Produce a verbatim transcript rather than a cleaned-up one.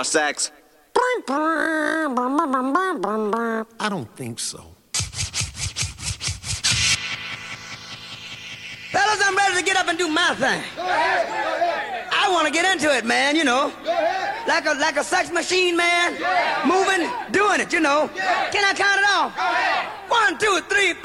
sax? I don't think so. Fellas, I'm ready to get up and do my thing. I want to get into it, man, you know. Like a like a sex machine, man. Moving, doing it, you know. Can I count it off? One, two, three, four.